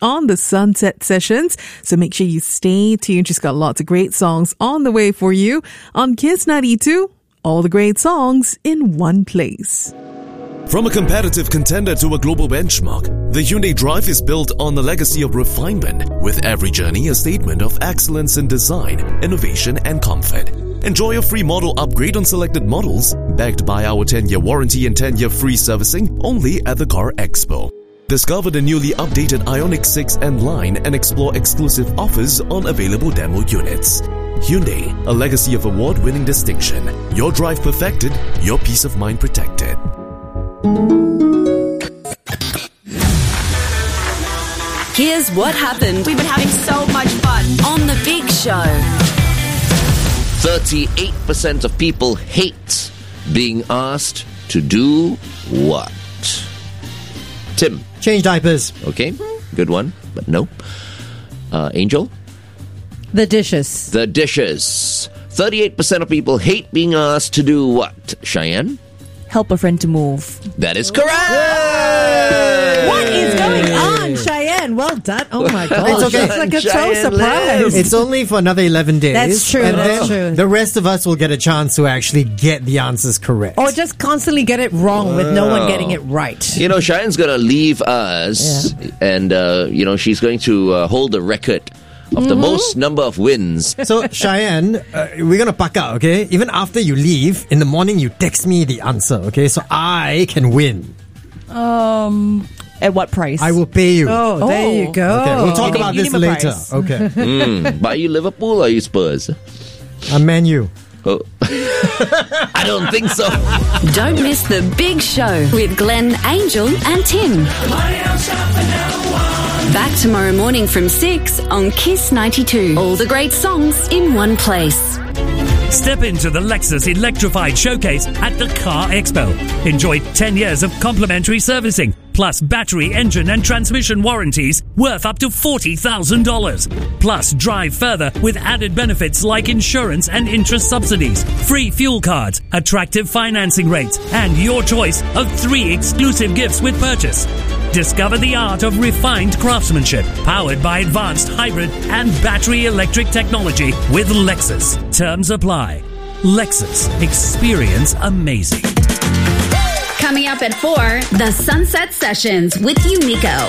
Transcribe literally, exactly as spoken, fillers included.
on the Sunset Sessions. So make sure you stay tuned. She's got lots of great songs on the way for you on Kiss ninety-two. All the great songs in one place. From a competitive contender to a global benchmark, the Hyundai Drive is built on the legacy of refinement, with every journey a statement of excellence in design, innovation and comfort. Enjoy a free model upgrade on selected models, backed by our ten-year warranty and ten-year free servicing only at the Car Expo. Discover the newly updated Ioniq six and line and explore exclusive offers on available demo units. Hyundai, a legacy of award-winning distinction. Your drive perfected, your peace of mind protected. Here's what happened. We've been having so much fun on The Big Show. thirty-eight percent of people hate being asked to do what? Tim. Change diapers. Okay, good one, but no. Uh, Angel? The dishes. The dishes. thirty-eight percent of people hate being asked to do what? Cheyenne? Help a friend to move. That is correct! Yay! What is going on, Cheyenne? Well done. Oh my God. It's okay. It's like I'm so Cheyenne surprised. lives. It's only for another eleven days. That's true, And that's then true. the rest of us will get a chance to actually get the answers correct. Or just constantly get it wrong with no one getting it right. You know, Cheyenne's going to leave us, Yeah. and, uh, you know, she's going to uh, hold the record of the most number of wins. So, Cheyenne, uh, we're going to pack out, okay? Even after you leave, in the morning you text me the answer, okay? So I can win. Um, at what price? I will pay you. Oh, there Oh. you go. Okay, we'll talk You about need- this you need a later. price. Okay. mm. But are you Liverpool or are you Spurs? I'm Man U. Oh. I don't think so. Don't miss The Big Show with Glenn, Angel and Tim. Back tomorrow morning from six on Kiss ninety-two. All the great songs in one place. Step into the Lexus Electrified Showcase at the Car Expo. Enjoy ten years of complimentary servicing, plus battery, engine and transmission warranties worth up to forty thousand dollars. Plus, drive further with added benefits like insurance and interest subsidies, free fuel cards, attractive financing rates, and your choice of three exclusive gifts with purchase. Discover the art of refined craftsmanship, powered by advanced hybrid and battery electric technology with Lexus. Terms apply. Lexus. Experience amazing. Coming up at four, the Sunset Sessions with Umiko.